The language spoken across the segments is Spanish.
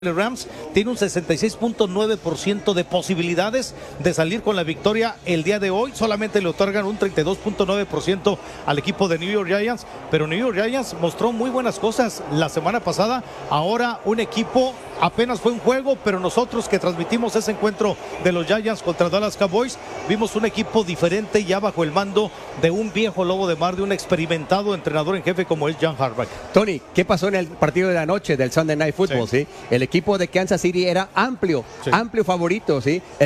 Rams tiene un 66.9% de posibilidades de salir con la victoria el día de hoy. Solamente le otorgan un 32.9% al equipo de New York Giants, pero New York Giants mostró muy buenas cosas la semana pasada. Ahora un equipo, apenas fue un juego, pero nosotros que transmitimos ese encuentro de los Giants contra Dallas Cowboys, vimos un equipo diferente ya bajo el mando de un viejo lobo de mar, de un experimentado entrenador en jefe como es John Harbaugh. Tony, ¿qué pasó en el partido de la noche del Sunday Night Football? ¿Sí? El equipo de Kansas City era amplio favorito, ¿sí? El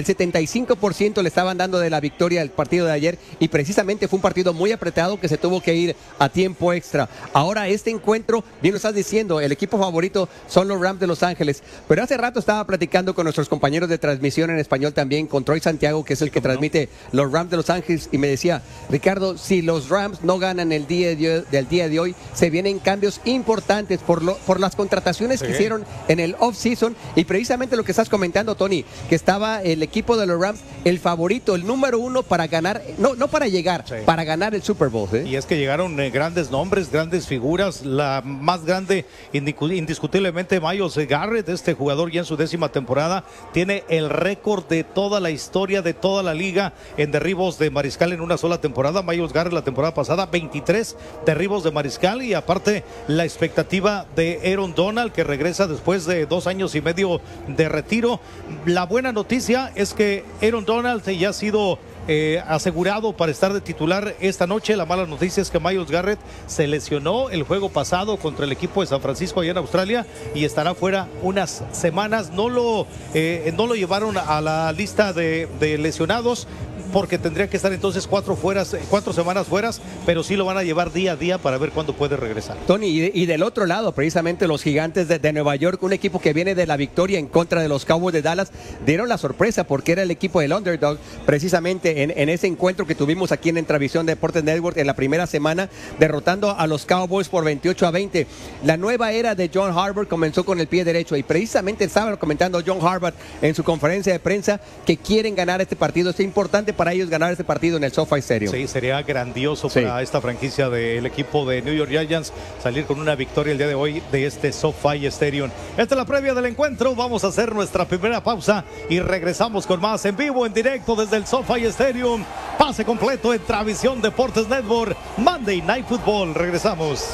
75% le estaban dando de la victoria del partido de ayer y precisamente fue un partido muy apretado que se tuvo que ir a tiempo extra. Ahora este encuentro, bien lo estás diciendo, el equipo favorito son los Rams de Los Ángeles, pero hace rato estaba platicando con nuestros compañeros de transmisión en español también, con Troy Santiago, que es el que transmite los Rams de Los Ángeles, y me decía, Ricardo, si los Rams no ganan el día de hoy, se vienen cambios importantes por las contrataciones que hicieron en el off-season, y precisamente lo que estás comentando, Tony, que estaba el equipo de los Rams, el favorito, el número uno para ganar, no para llegar, para ganar el Super Bowl. Y es que llegaron grandes nombres, grandes figuras, la más grande indiscutiblemente Myles Garrett, este jugador ya en su 10ª temporada, tiene el récord de toda la historia, de toda la liga en derribos de mariscal en una sola temporada. Myles Garrett la temporada pasada, 23 derribos de mariscal, y aparte la expectativa de Aaron Donald, que regresa después de 2 años y medio de retiro. La buena noticia es que Aaron Donald ya ha sido asegurado para estar de titular esta noche. La mala noticia es que Myles Garrett se lesionó el juego pasado contra el equipo de San Francisco allá en Australia y estará fuera unas semanas. No lo llevaron a la lista de lesionados porque tendría que estar entonces 4 semanas fuera, pero sí lo van a llevar día a día para ver cuándo puede regresar. Tony, y del otro lado, precisamente los Gigantes de Nueva York, un equipo que viene de la victoria en contra de los Cowboys de Dallas, dieron la sorpresa porque era el equipo del underdog, precisamente en ese encuentro que tuvimos aquí en Intravisión Deportes Network en la primera semana, derrotando a los Cowboys por 28-20. La nueva era de John Harbaugh comenzó con el pie derecho, y precisamente estaba comentando John Harbaugh en su conferencia de prensa que quieren ganar este partido. Es importante para ellos ganar este partido en el SoFi Stadium. Sí, sería grandioso para esta franquicia del equipo de New York Giants salir con una victoria el día de hoy de este SoFi Stadium. Esta es la previa del encuentro. Vamos a hacer nuestra primera pausa y regresamos con más en vivo, en directo desde el SoFi Stadium. Pase completo en Intravisión Deportes Network, Monday Night Football. Regresamos.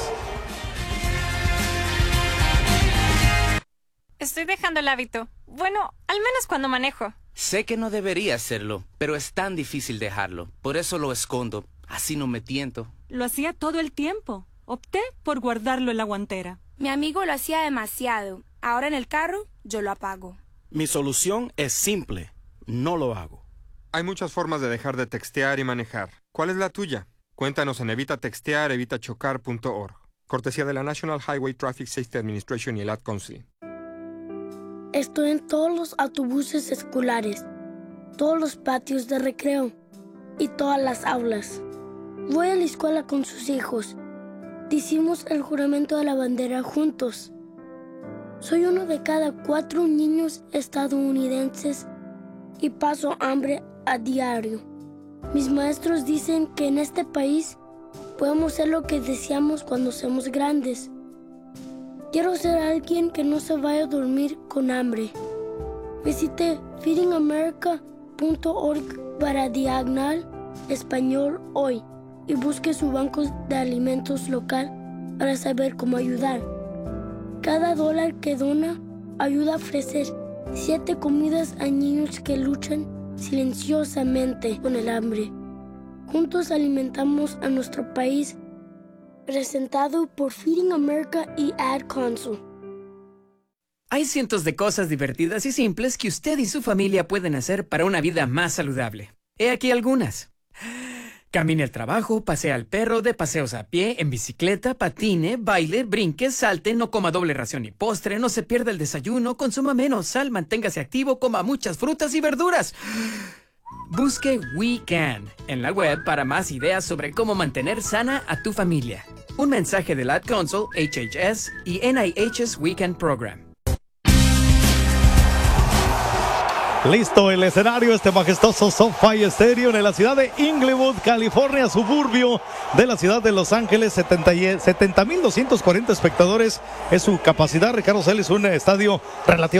Estoy dejando el hábito. Bueno, al menos cuando manejo. Sé que no debería hacerlo, pero es tan difícil dejarlo. Por eso lo escondo. Así no me tiento. Lo hacía todo el tiempo. Opté por guardarlo en la guantera. Mi amigo lo hacía demasiado. Ahora en el carro, yo lo apago. Mi solución es simple. No lo hago. Hay muchas formas de dejar de textear y manejar. ¿Cuál es la tuya? Cuéntanos en evitatextear.evitachocar.org. Cortesía de la National Highway Traffic Safety Administration y el Ad Council. Estoy en todos los autobuses escolares, todos los patios de recreo y todas las aulas. Voy a la escuela con sus hijos. Hicimos el juramento de la bandera juntos. Soy uno de cada 4 niños estadounidenses y paso hambre a diario. Mis maestros dicen que en este país podemos ser lo que deseamos cuando seamos grandes. Quiero ser alguien que no se vaya a dormir con hambre. Visite feedingamerica.org/español hoy y busque su banco de alimentos local para saber cómo ayudar. Cada dólar que dona ayuda a ofrecer 7 comidas a niños que luchan silenciosamente con el hambre. Juntos alimentamos a nuestro país. Presentado por Feeding America y Ad Council. Hay cientos de cosas divertidas y simples que usted y su familia pueden hacer para una vida más saludable. He aquí algunas. Camine al trabajo, pasea al perro, dé paseos a pie, en bicicleta, patine, baile, brinque, salte, no coma doble ración ni postre, no se pierda el desayuno, consuma menos sal, manténgase activo, coma muchas frutas y verduras. Busque We Can en la web para más ideas sobre cómo mantener sana a tu familia. Un mensaje del Ad Council, HHS y NIH's We Can Program. Listo el escenario, este majestuoso SoFi Stadium en la ciudad de Inglewood, California, suburbio de la ciudad de Los Ángeles. 70,240 espectadores es su capacidad. Ricardo Celis, un estadio relativo